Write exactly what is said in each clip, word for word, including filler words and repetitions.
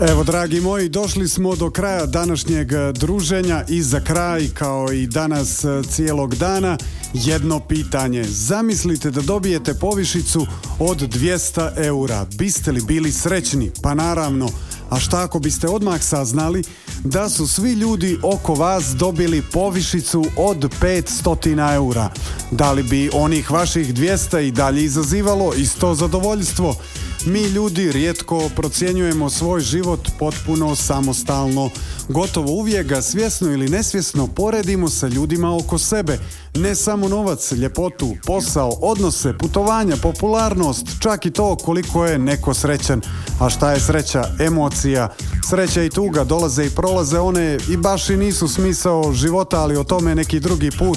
Evo, dragi moji, došli smo do kraja današnjeg druženja i za kraj, kao i danas cijelog dana, jedno pitanje. Zamislite da dobijete povišicu od dvjesto eura. Biste li bili srećni? Pa naravno. A šta ako biste odmah saznali da su svi ljudi oko vas dobili povišicu od petsto eura? Da li bi onih vaših dvjesto i dalje izazivalo isto zadovoljstvo? Mi ljudi rijetko procjenjujemo svoj život potpuno samostalno. Gotovo uvijek ga svjesno ili nesvjesno poredimo sa ljudima oko sebe. Ne samo novac, ljepotu, posao, odnose, putovanja, popularnost, čak i to koliko je neko srećan. A šta je sreća? Emocija. Sreća i tuga dolaze i prolaze, one i baš i nisu smisao života, ali o tome neki drugi put.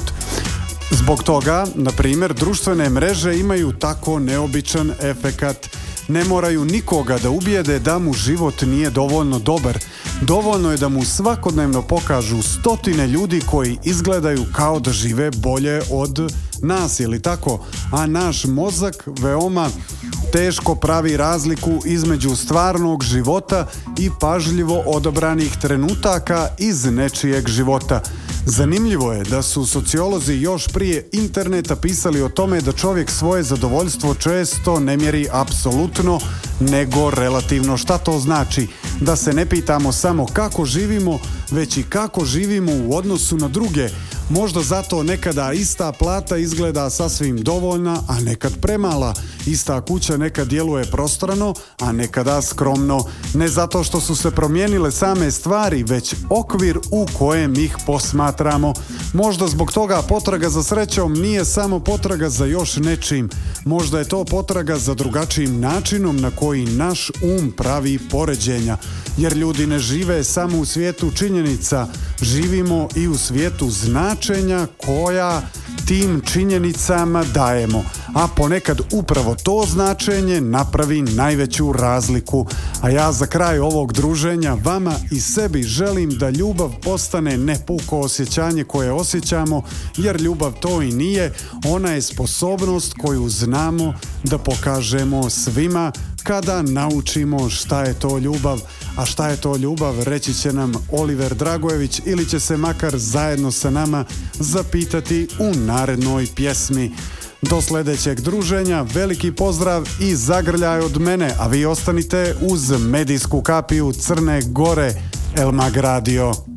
Zbog toga, na primjer, društvene mreže imaju tako neobičan efekat. Ne moraju nikoga da ubijede da mu život nije dovoljno dobar. Dovoljno je da mu svakodnevno pokažu stotine ljudi koji izgledaju kao da žive bolje od nas, ili tako? A naš mozak veoma teško pravi razliku između stvarnog života i pažljivo odabranih trenutaka iz nečijeg života. Zanimljivo je da su sociolozi još prije interneta pisali o tome da čovjek svoje zadovoljstvo često ne mjeri apsolutno, nego relativno. Šta to znači? Da se ne pitamo samo kako živimo, već i kako živimo u odnosu na druge. Možda zato nekada ista plata izgleda sasvim dovoljna, a nekad premala. Ista kuća nekad djeluje prostrano, a nekada skromno. Ne zato što su se promijenile same stvari, već okvir u kojem ih posmatramo. Možda zbog toga potraga za srećom nije samo potraga za još nečim. Možda je to potraga za drugačijim načinom na koji naš um pravi poređenja. Jer ljudi ne žive samo u svijetu činjenica, živimo i u svijetu značenja koja tim činjenicama dajemo. A ponekad upravo to značenje napravi najveću razliku. A ja za kraj ovog druženja vama i sebi želim da ljubav postane ne puko osjećanje koje osjećamo, jer ljubav to i nije. Ona je sposobnost koju znamo da pokažemo svima kada naučimo šta je to ljubav. A šta je to ljubav, reći će nam Oliver Dragojević ili će se makar zajedno sa nama zapitati u narednoj pjesmi. Do sljedećeg druženja, veliki pozdrav i zagrljaj od mene, a vi ostanite uz medijsku kapiju Crne Gore, El Mag Radio.